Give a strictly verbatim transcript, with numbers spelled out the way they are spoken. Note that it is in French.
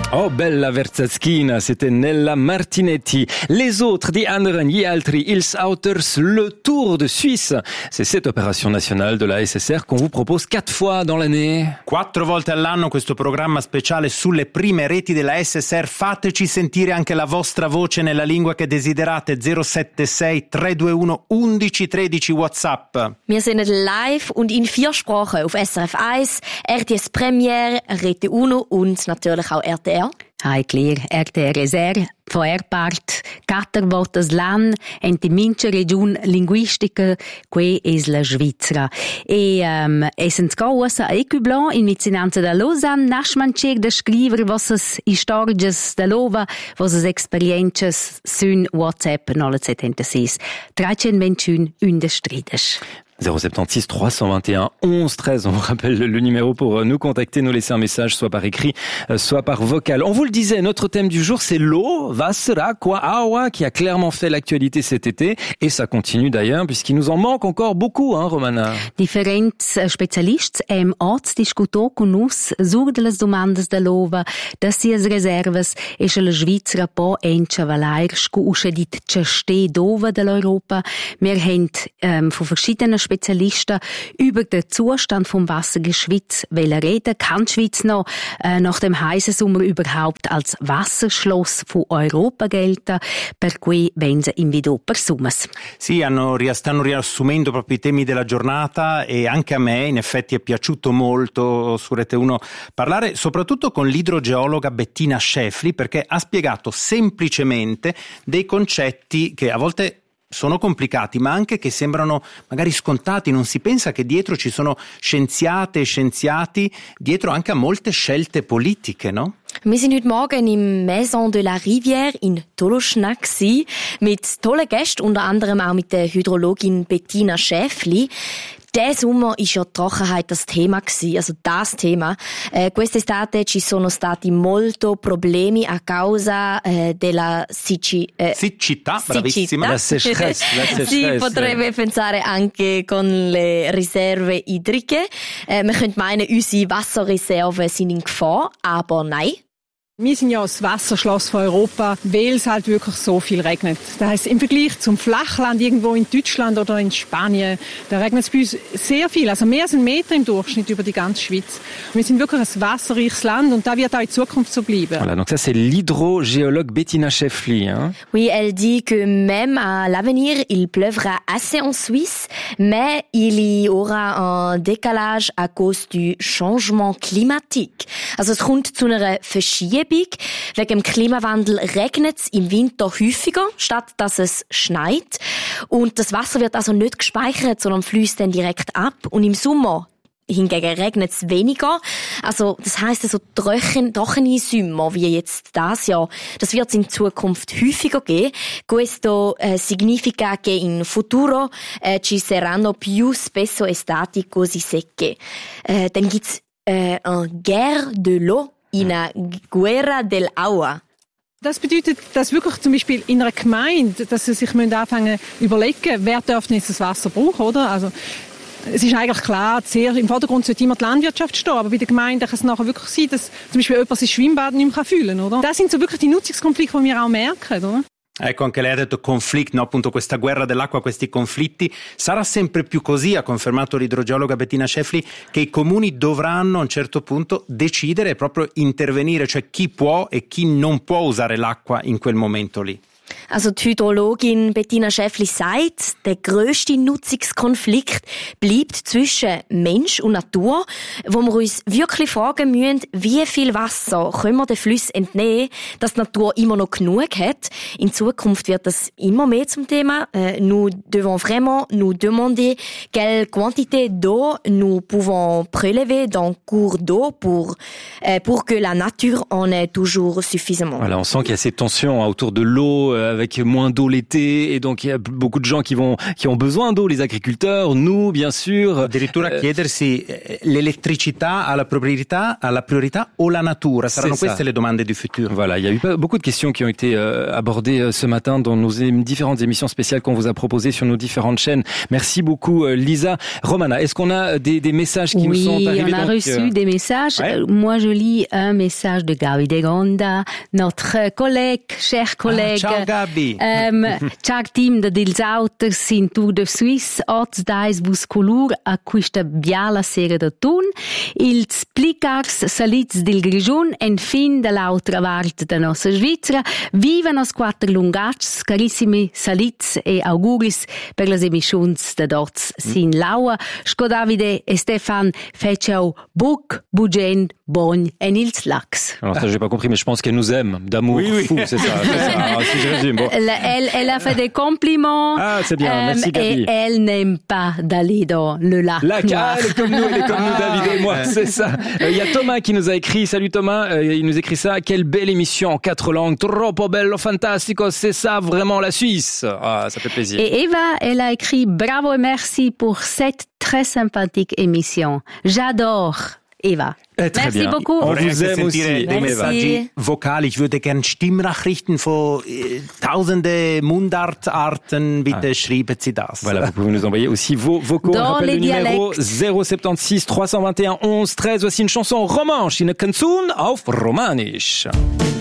Oh, bella Verzaschina, c'était Nella Martinetti. Les autres, die anderen, gli altri, ils Auters, le Tour de Suisse. C'est cette opération nationale de la S S R qu'on vous propose quatre fois dans l'année. Quattro volte all'anno questo programma speciale sulle prime reti della S S R. Fateci sentire anche la vostra voce nella lingua che desiderate. zero sette sei tre due uno uno uno uno tre WhatsApp. Wir sind live und in vier Sprachen auf S R F eins, R T S Premiere, Rete Uno und natürlich auch R T R. Hai clear, R T R S R, von er part, quattro volte l'anno, in die mince region linguistica, qui es la Svizzera. E, um, essens causa a Ecublan, in vicinanza da Lausanne, nasmancer da scriver vossas historias da lova, vossas experiences, sun WhatsApp, null sette sei, trecentventuno unde strides. zéro sept six trois cent vingt et un onze treize. On vous rappelle le numéro pour nous contacter, nous laisser un message, soit par écrit, soit par vocal. On vous le disait, notre thème du jour, c'est l'eau, Wasser, Aqua, Aua, qui a clairement fait l'actualité cet été. Et ça continue d'ailleurs, puisqu'il nous en manque encore beaucoup, hein, Romana? Differents specialists hem oz discuto con nus sur de las domandas da lova, da sias reservas, e che la Svizzera po encha valair scu usche dit ce ste dova dell'Europa. Wir haben ähm, von verschiedenen Spezialisten über den Zustand vom Wasser geschwitzt reden. Kann die Schweiz noch äh, nach dem heißen Sommer überhaupt als Wasserschloss von Europa gelten? Per cui vengono invito personas. Sì, hanno, stanno riassumendo proprio i temi della giornata e anche a me in effetti è piaciuto molto su Rete uno parlare soprattutto con l'idrogeologa Bettina Schäfli, perché ha spiegato semplicemente dei concetti che a volte sono complicati, ma anche che sembrano magari scontati. Non si pensa che dietro ci sono scienziate e scienziati, dietro anche a molte scelte politiche, no? Wir sind heute Morgen im Maison de la Rivière in Toloschnack mit tollen Gästen, unter anderem auch mit der Hydrologin Bettina Schäfli. Der Sommer ist ja die Trockenheit das Thema gewesen, also das Thema. Eh, quest'estate ci sono stati molto problemi a causa eh, della sici, eh, siccità, bravissima. La sécheresse, la sécheresse. Si potrebbe pensare anche con le riserve idriche. Eh, man könnte meinen, unsere Wasserreserven sind in Gefahr, aber nein. Wir sind ja das Wasserschloss von Europa, weil es halt wirklich so viel regnet. Das heisst, im Vergleich zum Flachland irgendwo in Deutschland oder in Spanien, da regnet es bei uns sehr viel, also mehr als ein Meter im Durchschnitt über die ganze Schweiz. Wir sind wirklich ein wasserreiches Land und das wird auch in Zukunft so bleiben. Voilà, donc ça c'est l'hydrogéologue Bettina Schäfli. Hein? Oui, elle dit que même à l'avenir, il pleuvra assez en Suisse, mais il y aura un décalage à cause du changement climatique. Also es kommt zu einer Verschiebung. Wegen dem Klimawandel regnet es im Winter häufiger, statt dass es schneit. Und das Wasser wird also nicht gespeichert, sondern fließt dann direkt ab. Und im Sommer hingegen regnet es weniger. Also, das heisst, also trocken, trockene Sommer, wie jetzt das Jahr, das wird es in Zukunft häufiger geben. Questo eh, significa che in futuro eh, ci saranno più spesso estati così secche. Eh, dann gibt's äh, eine Guerre de l'eau. In einer Guerra del Agua. Das bedeutet, dass wirklich zum Beispiel in einer Gemeinde, dass sie sich anfangen zu überlegen, wer darf nicht das Wasser brauchen, oder? Also, es ist eigentlich klar, sehr, im Vordergrund sollte immer die Landwirtschaft stehen, aber bei der Gemeinde kann es nachher wirklich sein, dass zum Beispiel jemand sein Schwimmbad nicht mehr füllen kann, oder? Das sind so wirklich die Nutzungskonflikte, die wir auch merken, oder? Ecco, anche lei ha detto conflict, no? Appunto questa guerra dell'acqua, questi conflitti. Sarà sempre più così, ha confermato l'idrogeologa Bettina Schäfli, che i comuni dovranno a un certo punto decidere e proprio intervenire, cioè chi può e chi non può usare l'acqua in quel momento lì. Also die Hydrologin Bettina Schäfli sagt, der grösste Nutzungskonflikt bleibt zwischen Mensch und Natur, wo wir uns wirklich fragen müssen, wie viel Wasser können wir den Flüssen entnehmen, dass die Natur immer noch genug hat. In Zukunft wird das immer mehr zum Thema. Euh, nous devons vraiment nous demander quelle quantité d'eau nous pouvons prélever dans cours d'eau pour, euh, pour que la nature en ait toujours suffisamment. Voilà, on sent qu'il y a ces tensions hein, autour de l'eau euh, avec moins d'eau l'été, et donc il y a beaucoup de gens qui vont qui ont besoin d'eau, les agriculteurs, nous bien sûr. Addirittura uh, chiedersi l'elettricità alla priorità, alla priorità o la natura. Saranno queste le domande du futur. Voilà, il y a eu beaucoup de questions qui ont été euh, abordées euh, ce matin dans nos é- différentes émissions spéciales qu'on vous a proposées sur nos différentes chaînes. Merci beaucoup euh, Lisa. Romana, est-ce qu'on a des, des messages qui oui, nous sont arrivés? Oui, on a donc, reçu euh... des messages. Ouais. Moi, je lis un message de Gabi de Ronda, notre collègue, cher collègue. Ah, ciao Gabi. Um, ciao team de Dils Autos in Tour de Suisse. Oz dais bus color a questa biala sera de tun. Ils plicars salits del Grigion en fin de l'altra parte de nostra Svizzera. Viva nos quattro lungats, carissimi salits e auguris per les emissions de dots sin laua. Sco Davide e Stefan fecciau buc, bugen, bon en ils lacs. Alors ça, j'ai pas compris, mais je pense qu'elle nous aime, d'amour oui, oui. fou, c'est ça. C'est ça. Alors, si je résume, bon. Elle, elle, elle a fait des compliments. Ah, c'est bien, euh, merci Gabi. Et elle n'aime pas d'aller dans le lac. La noir. ah, elle est comme nous, elle est comme nous, David et moi, c'est ça. Il euh, y a Thomas qui nous a écrit, salut Thomas, euh, il nous écrit ça, quelle belle émission en quatre langues, troppo bello, fantastico, c'est ça vraiment la Suisse. Ah, ça fait plaisir. Et Eva, elle a écrit bravo et merci pour cette très sympathique émission. J'adore. Eva. Eh, très Merci bien. beaucoup. On vous aime aussi. Dei messaggi vocali. Ich würde gerne Stimmnachrichten von äh, tausende Mundartarten. Bitte ah. schreiben Sie das. Voilà, vous pouvez nous envoyer aussi vos vocaux. Dans On rappelle les le numéro dialectes. zéro sept six trois cent vingt et un onze treize. Voici une chanson romanche, une canzone auf Romanisch.